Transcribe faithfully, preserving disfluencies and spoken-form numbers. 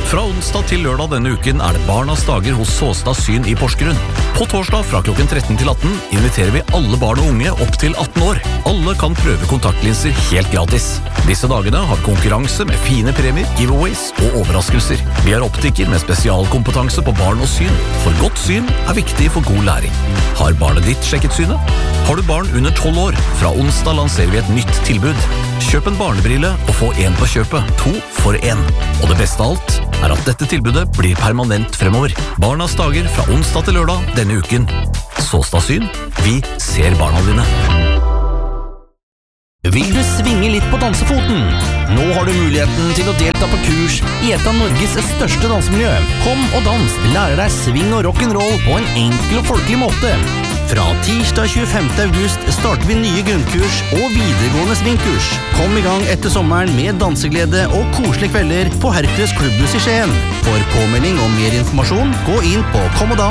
Fra onsdag til lørdag denne uken er det Barnas dager hos Såstad Syn i Porsgrunn. På torsdag fra klokken tretten til atten inviterer vi alle barn og unge opp til atten år. Alle kan prøve kontaktlinser helt gratis. Disse dagene har konkurranse med fine premier, giveaways og overraskelser. Vi har optiker med spesialkompetanse på barn og syn, for godt syn er viktig for god læring. Har barnet ditt sjekket synet? Har du barn under tolv år? Fra onsdag lanserer vi et nytt tilbud. Kjøp en barnebrille og få en på kjøpet, to for en. Og det beste av alt er at dette tilbudet blir permanent fremover. Barnas dager fra onsdag til lørdag denne uken. Såstad Syn, vi ser barna dine. Vil du svinge litt på dansefoten? Nå har du muligheten til å delta på kurs i et av Norges største dansemiljø. Kom og dans, lære deg swing og rock'n'roll på en enkel og folkelig måte. Fra tirsdag tjuefemte august starter vi nye grunnkurs og videregående svingkurs. Kom i gang etter sommeren med danseglede og koselige kvelder på Hercules Klubbhus i Skien. For påmelding og mer informasjon, gå inn på kom og dans.